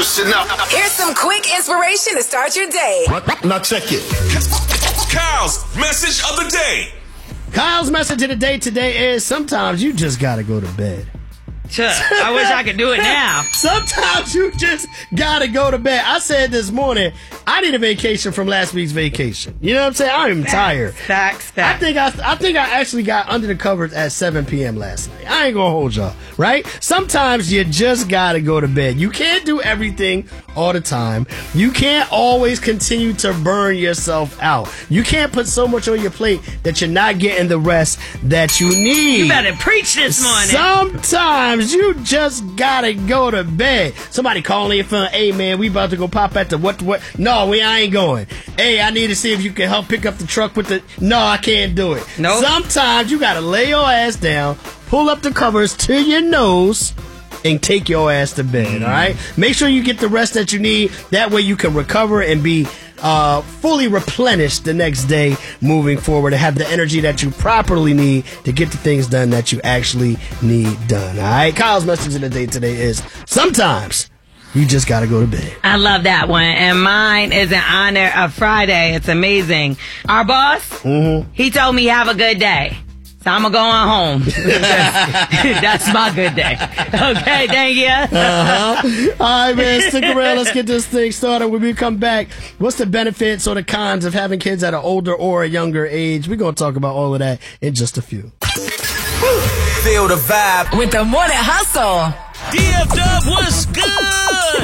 loosen up. Here's some quick inspiration to start your day. Now check it. Kyle's message of the day. Kyle's message of the day today is sometimes you just gotta go to bed. I wish I could do it now. Sometimes you just gotta go to bed. I said this morning, I need a vacation from last week's vacation. You know what I'm saying? I'm tired. Facts. I think I actually got under the covers at 7 p.m. last night. I ain't gonna hold y'all, right? Sometimes you just gotta go to bed. You can't do everything all the time. You can't always continue to burn yourself out. You can't put so much on your plate that you're not getting the rest that you need. You better preach this morning. Sometimes you just gotta go to bed. Somebody calling your phone, hey man, we about to go pop at the what? No, I ain't going. Hey, I need to see if you can help pick up the truck with the... No, I can't do it. Nope. Sometimes you gotta lay your ass down, pull up the covers to your nose, and take your ass to bed, all right? Make sure you get the rest that you need. That way you can recover and be fully replenished the next day moving forward and have the energy that you properly need to get the things done that you actually need done, all right? Kyle's message of the day today is sometimes you just gotta go to bed. I love that one. And mine is in honor of Friday. It's amazing. Our boss, he told me have a good day. So I'm going to go on home. That's my good day. Okay, thank you. All right, man, stick around. Let's get this thing started. When we come back, what's the benefits or the cons of having kids at an older or a younger age? We're going to talk about all of that in just a few. Feel the vibe With the Morning Hustle. DFW, what's good?